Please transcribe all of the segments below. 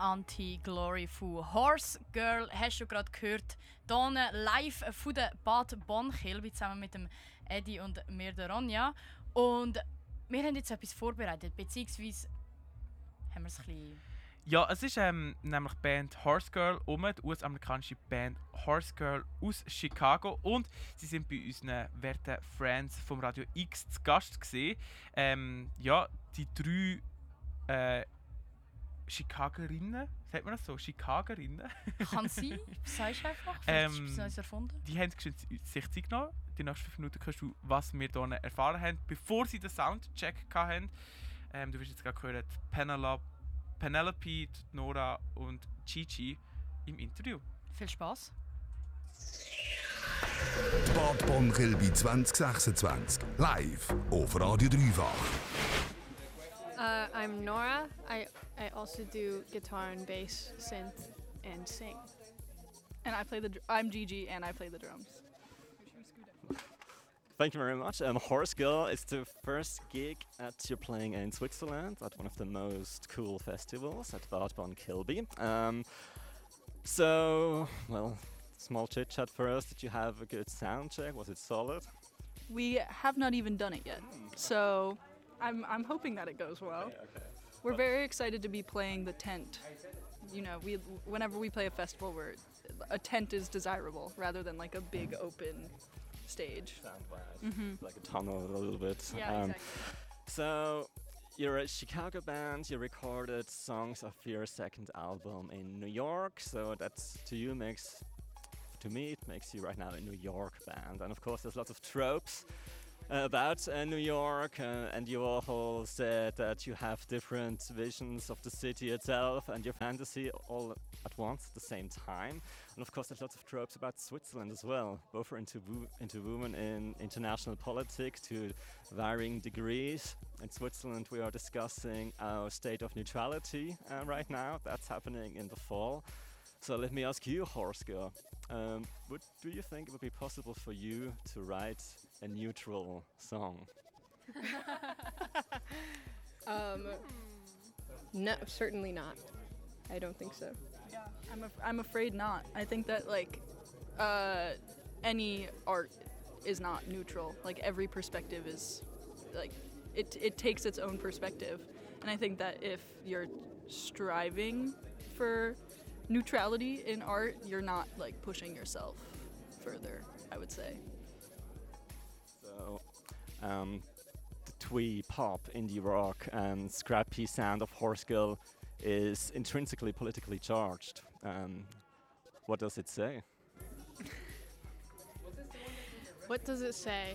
Anti-Glory von Horse Girl hast du gerade gehört. Hier live von der Bad Bonn-Kilby zusammen mit dem Eddie und mir, der Ronja. Und wir haben jetzt etwas vorbereitet, beziehungsweise haben wir es ein bisschen... Ja, es ist nämlich die Band Horse Girl die US-amerikanische Band Horse Girl aus Chicago, und sie sind bei unseren werten Friends vom Radio X zu Gast gewesen. Ja, die drei Chicagerinnen, sagt man das so? Chicagerinnen? Kann sein, sagst du einfach, vielleicht ist etwas Neues erfunden. Die haben sich Zeit genommen. Die nächsten 5 Minuten hörst du, was wir hier erfahren haben, bevor sie den Soundcheck hatten. Du wirst jetzt gerade hören, Penelope, Nora und Gigi im Interview. Viel Spaß. Bad Bonn-Kilby 2026, live auf Radio Dreifach. I'm Nora. I also do guitar and bass, synth, and sing. And I'm Gigi, and I play the drums. Thank you very much. Horse Girl is the first gig that you're playing in Switzerland at one of the most cool festivals at Bad Bonn-Kilby. Small chit chat first. Did you have a good sound check? Was it solid? We have not even done it yet, so I'm hoping that it goes well. Okay. We're very excited to be playing the tent. You know, whenever we play a festival, a tent is desirable rather than like a big open stage. Sound-wise, like a tunnel a little bit. Yeah, exactly. So, you're a Chicago band. You recorded songs of your second album in New York. So that's to me, it makes you right now a New York band. And of course, there's lots of tropes about New York, and you all said that you have different visions of the city itself and your fantasy all at once at the same time. And of course, there's lots of tropes about Switzerland as well, both for women in international politics to varying degrees. In Switzerland, we are discussing our state of neutrality right now. That's happening in the fall. So let me ask you, Horse Girl, do you think it would be possible for you to write a neutral song? No, certainly not. I don't think so. Yeah, I'm afraid not. I think that any art is not neutral. Like every perspective is it takes its own perspective, and I think that if you're striving for neutrality in art, you're not pushing yourself further, I would say. So, the twee pop, indie rock, and scrappy sound of Horse Girl is intrinsically politically charged. What does it say? What does it say?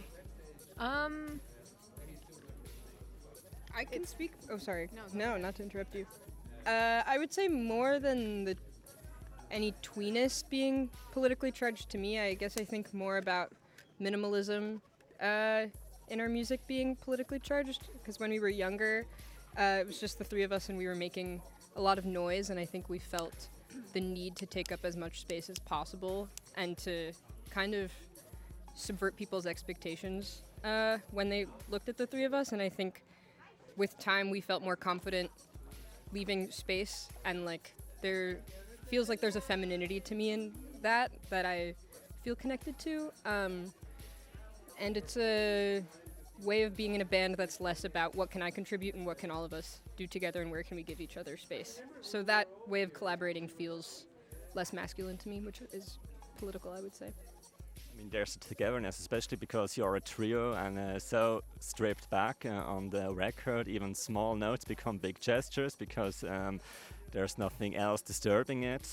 I can speak. Oh, sorry. No, not to interrupt you. I would say more than any tweeness being politically charged to me. I guess I think more about minimalism in our music being politically charged. Because when we were younger, it was just the three of us and we were making a lot of noise, and I think we felt the need to take up as much space as possible and to kind of subvert people's expectations when they looked at the three of us. And I think with time we felt more confident leaving space, and there feels like there's a femininity to me in that I feel connected to, and it's a way of being in a band that's less about what can I contribute and what can all of us do together and where can we give each other space. So that way of collaborating feels less masculine to me, which is political, I would say. I mean, there's a togetherness, especially because you're a trio and so stripped back on the record. Even small notes become big gestures because there's nothing else disturbing it.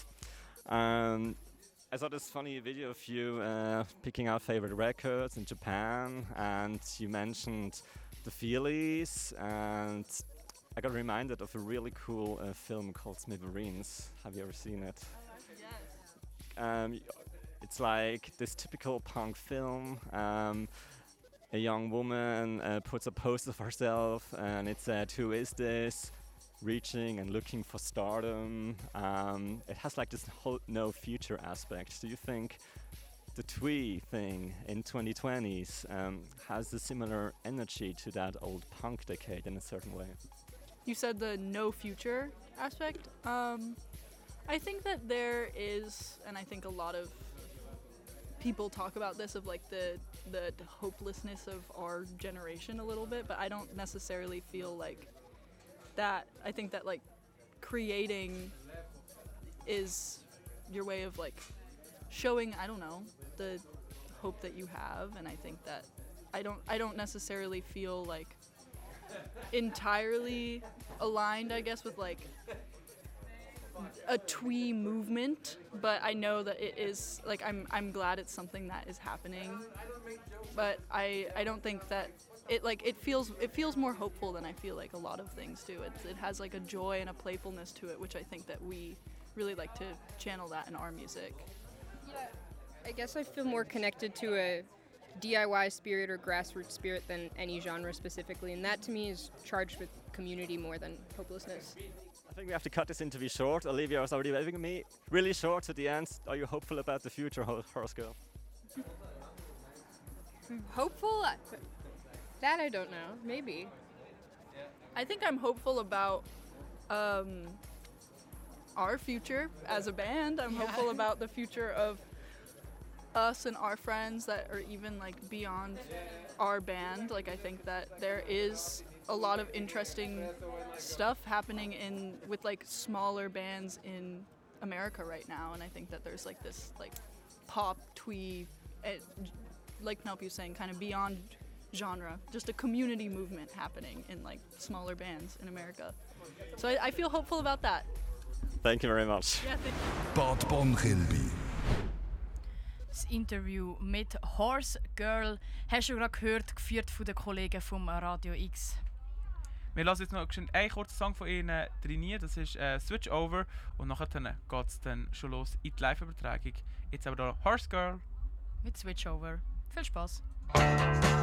I saw this funny video of you picking out favorite records in Japan, and you mentioned the Feelies, and I got reminded of a really cool film called Smithereens. Have you ever seen it? Yes. It's like this typical punk film. A young woman puts a poster of herself, and it said, "Who is this?" Reaching and looking for stardom. It has this whole no future aspect. Do you think the twee thing in 2020s has a similar energy to that old punk decade in a certain way? you said the no future aspect. I think that there is, and I think a lot of people talk about this, of like the hopelessness of our generation a little bit, but I don't necessarily feel like that. I think that like creating is your way of like showing, I don't know, the hope that you have, and I think that I don't necessarily feel like entirely aligned, I guess, with like a twee movement, but I know that it is like I'm glad it's something that is happening, but I don't think that it feels more hopeful than I feel like a lot of things do. It has like a joy and a playfulness to it, which I think that we really like to channel that in our music. Yeah, I guess I feel more connected to a DIY spirit or grassroots spirit than any genre specifically, and that to me is charged with community more than hopelessness. I think we have to cut this interview short. Olivia was already waving at me. Really short at the end. Are you hopeful about the future, Horse Girl? Hopeful? That I don't know. Maybe. I think I'm hopeful about our future as a band. I'm hopeful about the future of us and our friends that are even like beyond our band. Like I think that there is a lot of interesting stuff happening with like smaller bands in America right now, and I think that there's like this like pop twee, like Penelope was saying, kind of beyond genre, just a community movement happening in like smaller bands in America. So I feel hopeful about that. Thank you very much. Yeah, thank you. Bad Bonn-Kilby. Das Interview mit Horse Girl hast du gerade gehört, geführt von den Kollegen vom Radio X. Wir lassen jetzt noch einen kurzen Song von ihnen trainieren, das ist Switch Over, und nachher geht es dann schon los in die Live-Übertragung. Jetzt aber hier Horse Girl Mit Switch Over. Viel Spaß!